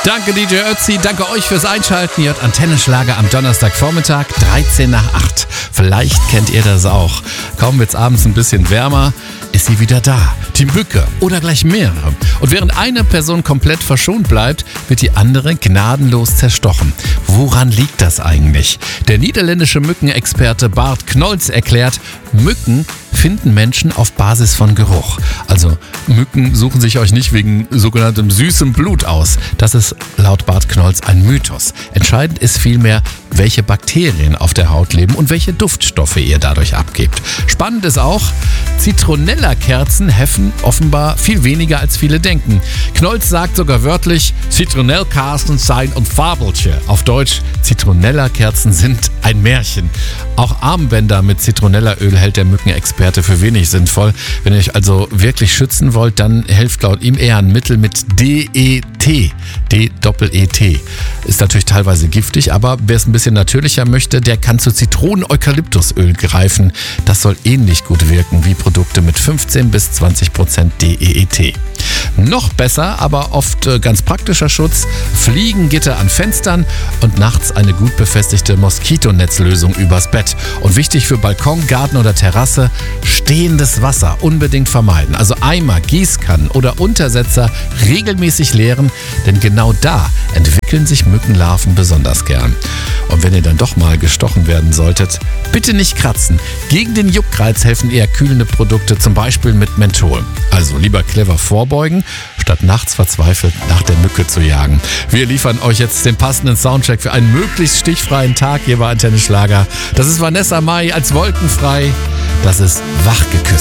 Danke DJ Ötzi, danke euch fürs Einschalten. Ihr hört Antenne Schlager am Donnerstagvormittag, 13 nach 8. Vielleicht kennt ihr das auch. Kaum wird's abends ein bisschen wärmer, ist sie wieder da. Die Mücke oder gleich mehrere. Und während eine Person komplett verschont bleibt, wird die andere gnadenlos zerstochen. Woran liegt das eigentlich? Der niederländische Mückenexperte Bart Knolz erklärt, Mücken finden Menschen auf Basis von Geruch. Also Mücken suchen sich euch nicht wegen sogenanntem süßem Blut aus. Das ist laut Bart Knolz ein Mythos. Entscheidend ist vielmehr, welche Bakterien auf der Haut leben und welche Duftstoffe ihr dadurch abgebt. Spannend ist auch, Zitronella-Kerzen heffen offenbar viel weniger als viele denken. Knolz sagt sogar wörtlich, Zitronellkerzen seien ein Fabelchen. Auf Deutsch, Zitronella-Kerzen sind ein Märchen. Auch Armbänder mit Zitronellaöl hält der Mückenexperte für wenig sinnvoll. Wenn ihr euch also wirklich schützen wollt, dann hilft laut ihm eher ein Mittel mit DET. D-Doppel-E-T. Ist natürlich teilweise giftig, aber wer es ein bisschen natürlicher möchte, der kann zu Zitronen-Eukalyptusöl greifen. Das soll ähnlich gut wirken wie Produkte mit 15-20% DEET. Noch besser, aber oft ganz praktischer Schutz, Fliegengitter an Fenstern und nachts eine gut befestigte Moskitonetzlösung übers Bett. Und wichtig für Balkon, Garten oder Terrasse, stehendes Wasser unbedingt vermeiden. Also Eimer, Gießkannen oder Untersetzer regelmäßig leeren, denn genau da entwickeln sich Mückenlarven besonders gern. Und wenn ihr dann doch mal gestochen werden solltet, bitte nicht kratzen. Gegen den Juckreiz helfen eher kühlende Produkte, zum Beispiel mit Menthol. Also lieber clever vorbeugen, statt nachts verzweifelt nach der Mücke zu jagen. Wir liefern euch jetzt den passenden Soundtrack für einen möglichst stichfreien Tag hier bei Antenne Schlager. Das ist Vanessa Mai als Wolkenfrei. Das ist Wachgeküsst.